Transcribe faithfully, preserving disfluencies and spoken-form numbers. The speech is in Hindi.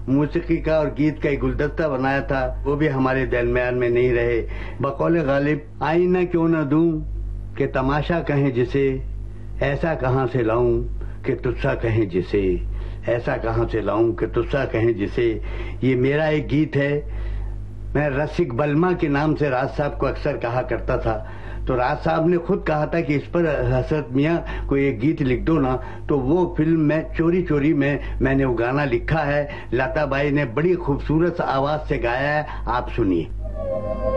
मूसीकी का और गीत का एक गुलदस्ता बनाया था, वो भी हमारे दरमियान में नहीं रहे। बकौले गालिब आईना क्यों न दूं कि तमाशा कहें जिसे, ऐसा कहां से लाऊं कि तुस्सा कहें जिसे, ऐसा कहां से लाऊं कि तुस्सा कहें जिसे। ये मेरा एक गीत है। मैं रसिक बलमा के नाम से राज साहब को अक्सर कहा करता था, तो राज साहब ने खुद कहा था कि इस पर हसरत मियाँ कोई एक गीत लिख दो ना, तो वो फिल्म में चोरी चोरी में मैंने वो गाना लिखा है। लता बाई ने बड़ी खूबसूरत आवाज से गाया है, आप सुनिए।